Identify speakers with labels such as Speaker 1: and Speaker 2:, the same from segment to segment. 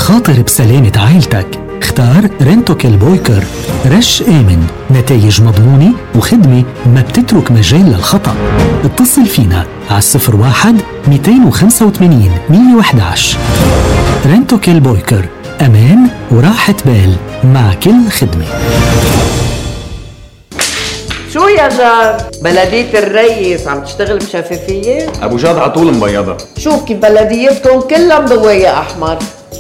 Speaker 1: خاطر بسلامة عائلتك. اختار رنتوكيل بويكر، رش آمن، نتائج مضمونة وخدمة ما بتترك مجال للخطأ. اتصل فينا على 01-285-111. رنتوكيل بويكر، أمان وراحة بال مع كل خدمة.
Speaker 2: شو يا جار؟ بلدية الريس عم تشتغل بشفافية؟
Speaker 3: أبو جاد عطول مبيضة.
Speaker 2: شوف كيف بلديتكم كلها مضوية أحمر.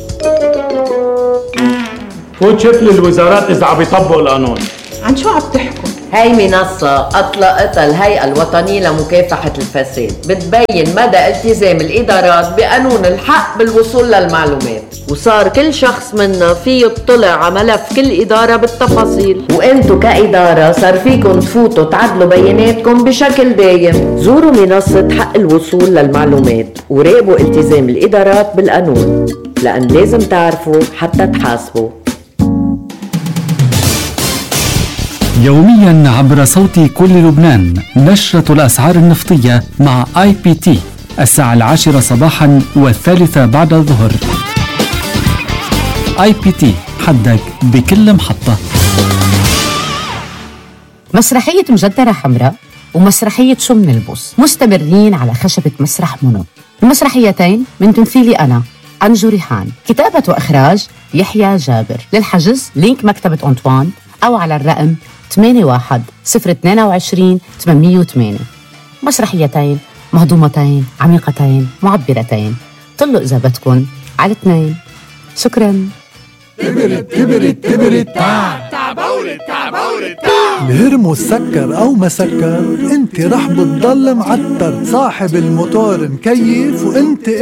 Speaker 4: فوت شوف الوزارات إذا عم يطبقوا القانون.
Speaker 2: عن شو عم تحكوا؟ هاي منصة أطلقتها الهيئة الوطنية لمكافحة الفساد، بتبين مدى التزام الإدارات بقانون الحق بالوصول للمعلومات، وصار كل شخص منا فيه يطلع على ملف كل إدارة بالتفاصيل، وإنتو كإدارة صار فيكم تفوتوا تعدلوا بياناتكم بشكل دايم. زوروا منصة حق الوصول للمعلومات وراقبوا التزام الإدارات بالقانون، لأن لازم تعرفوا حتى تحاسبوا.
Speaker 1: يومياً عبر صوت كل لبنان نشرة الأسعار النفطية مع IPT الساعة 10 صباحاً والثالثة بعد الظهر. IPT، حدك بكل محطة.
Speaker 5: مسرحية مجدرة حمراء ومسرحية شو منلبس مستمرين على خشبة مسرح منو. المسرحيتين من تمثيلي أنا أنجو ريحان، كتابة وإخراج يحيى جابر. للحجز لينك مكتبة أنطوان أو على الرقم 81-022-808. مسرحيتين مهضومتين عميقتين معبرتين. طلوا إذا بدكن على 2. شكراً.
Speaker 6: كبرت تعبولت الهرمو سكر أو ما سكر، انت رح بتضل معتر. صاحب الموتور مكيف وانت